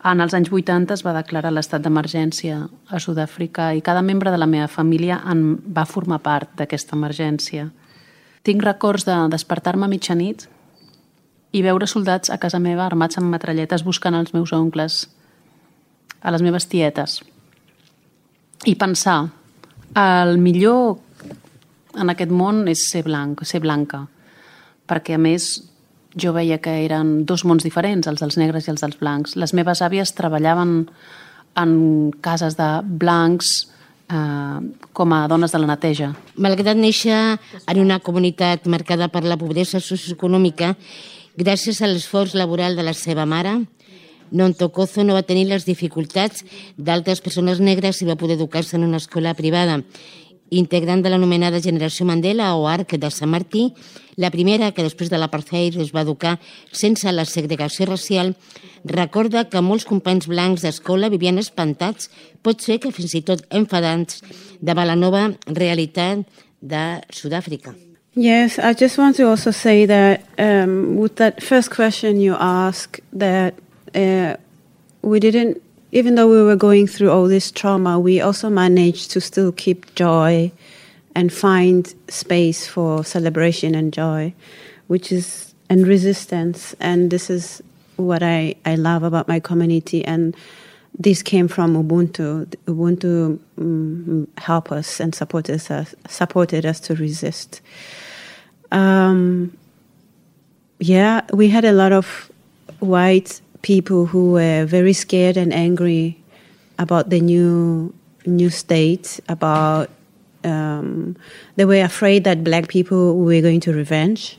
En els anys 80 es va declarar l'estat d'emergència a Sud-àfrica i cada membre de la meva família en va formar part d'aquesta emergència. Tinc records de despertar-me a mitjanit i veure soldats a casa meva armats amb metralletes buscant els meus oncles, a les meves tietes. I pensar, el millor en aquest món és ser blanca, perquè a més jo veia que eren dos mons diferents, els dels negres i els dels blancs. Les meves àvies treballaven en cases de blancs com a dones de la neteja. Malgrat néixer en una comunitat marcada per la pobresa socioeconòmica, gràcies a l'esforç laboral de la seva mare, Nontokozo no va tenir les dificultats d'altres persones negres i va poder educar-se en una escola privada. Integrant de l'anomenada Generació Mandela o Arc de Sant Martí, la primera, que després de l'apartheid es va educar sense la segregació racial, recorda que molts companys blancs d'escola vivien espantats, pot ser que fins i tot enfadats, davant la nova realitat de Sud-àfrica. Yes, I just want to also say that with that first question you asked, that we didn't, even though we were going through all this trauma, we also managed to still keep joy and find space for celebration and joy, and resistance. And this is what I love about my community. And this came from Ubuntu. Ubuntu helped us and supported us to resist. We had a lot of white people who were very scared and angry about the new state, about they were afraid that black people were going to revenge.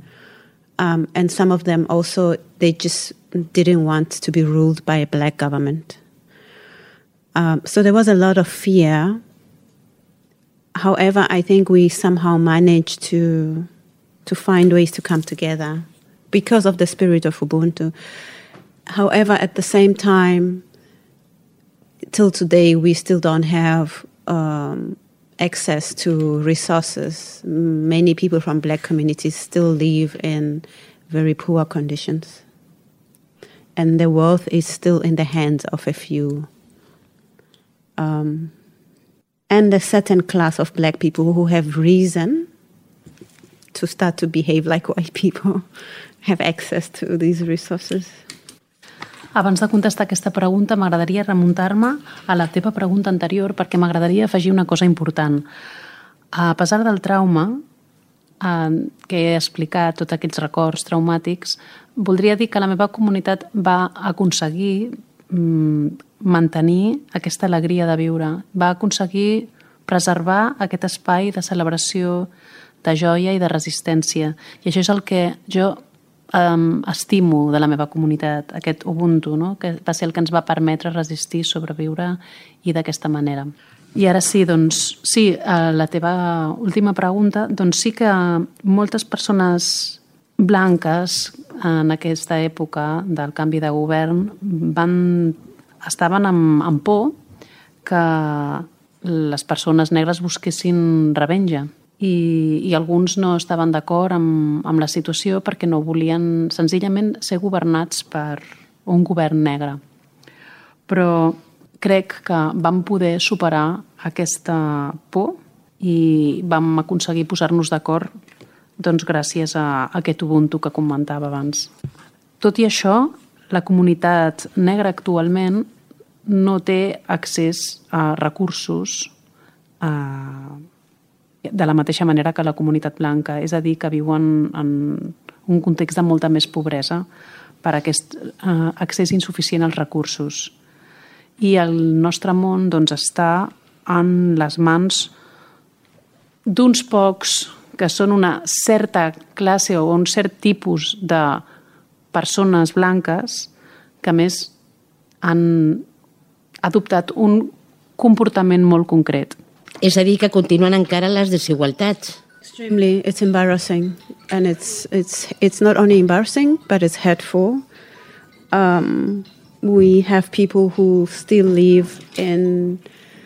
And some of them also, they just didn't want to be ruled by a black government. So there was a lot of fear. However, I think we somehow managed to find ways to come together because of the spirit of Ubuntu. However, at the same time, till today, we still don't have access to resources. Many people from black communities still live in very poor conditions. And the wealth is still in the hands of a few. And a certain class of black people who have reason to start to behave like white people have access to these resources. Abans de contestar aquesta pregunta, m'agradaria remuntar-me a la teva pregunta anterior perquè m'agradaria afegir una cosa important. A pesar del trauma que he explicat, tots aquells records traumàtics, voldria dir que la meva comunitat va aconseguir mantenir aquesta alegria de viure, va aconseguir preservar aquest espai de celebració, de joia i de resistència. I això és el que jo estimo de la meva comunitat, aquest Ubuntu, no? Que va ser el que ens va permetre resistir, sobreviure i d'aquesta manera. I ara sí, doncs, sí, la teva última pregunta, doncs sí que moltes persones blanques en aquesta època del canvi de govern estaven amb por que les persones negres busquessin revenja. I alguns no estaven d'acord amb la situació perquè no volien senzillament ser governats per un govern negre. Però crec que vam poder superar aquesta por i vam aconseguir posar-nos d'acord doncs, gràcies a aquest Ubuntu que comentava abans. Tot i això, la comunitat negra actualment no té accés a recursos de la mateixa manera que la comunitat blanca, és a dir, que viuen en un context de molta més pobresa per aquest accés insuficient als recursos. I el nostre món doncs, està en les mans d'uns pocs que són una certa classe o un cert tipus de persones blanques que a més han adoptat un comportament molt concret. És a dir, que continuen encara les desigualtats. Extremely, it's embarrassing, and it's not only embarrassing, but it's hurtful. We have people who still live in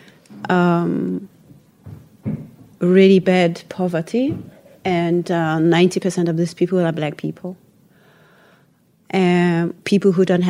really bad poverty, and 90% of these people are black people. People who don't have